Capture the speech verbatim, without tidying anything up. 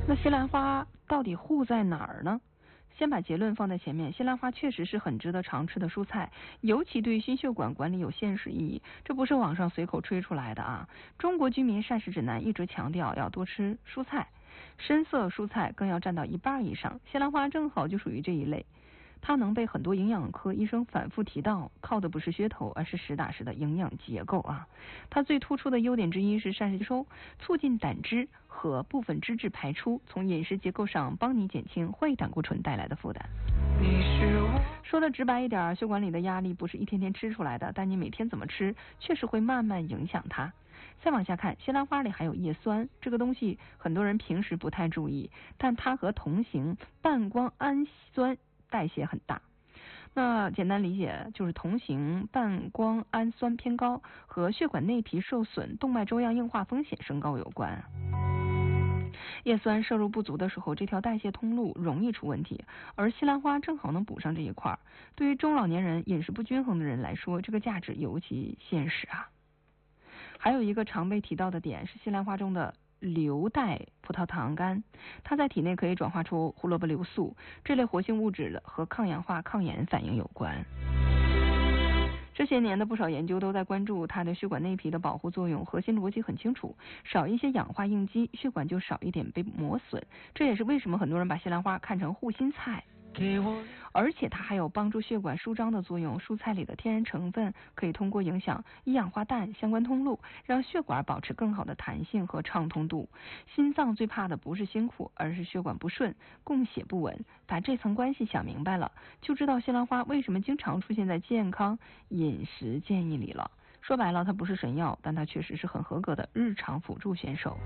那西兰花到底护在哪儿呢？先把结论放在前面，西兰花确实是很值得常吃的蔬菜，尤其对心血管管理有现实意义，这不是网上随口吹出来的啊。中国居民膳食指南一直强调要多吃蔬菜，深色蔬菜更要占到一半以上，西兰花正好就属于这一类。它能被很多营养科医生反复提到，靠的不是噱头，而是实打实的营养结构啊。它最突出的优点之一是膳食吸收，促进胆汁和部分脂质排出，从饮食结构上帮你减轻坏胆固醇带来的负担。说的直白一点，血管里的压力不是一天天吃出来的，但你每天怎么吃，确实会慢慢影响它。再往下看，西兰花里还有叶酸，这个东西很多人平时不太注意，但它和同型半胱氨酸代谢很大。那简单理解就是同型半胱氨酸偏高，和血管内皮受损、动脉粥样硬化风险升高有关。叶酸摄入不足的时候，这条代谢通路容易出问题，而西兰花正好能补上这一块。对于中老年人、饮食不均衡的人来说，这个价值尤其现实啊。还有一个常被提到的点是西兰花中的硫代葡萄糖苷，它在体内可以转化出胡萝卜硫素，这类活性物质和抗氧化、抗炎反应有关。这些年的不少研究都在关注它对血管内皮的保护作用，核心逻辑很清楚，少一些氧化应激，血管就少一点被磨损，这也是为什么很多人把西兰花看成护心菜。而且它还有帮助血管舒张的作用，蔬菜里的天然成分可以通过影响一氧化氮相关通路，让血管保持更好的弹性和畅通度。心脏最怕的不是辛苦，而是血管不顺、供血不稳。把这层关系想明白了，就知道西兰花为什么经常出现在健康饮食建议里了。说白了，它不是神药，但它确实是很合格的日常辅助选手。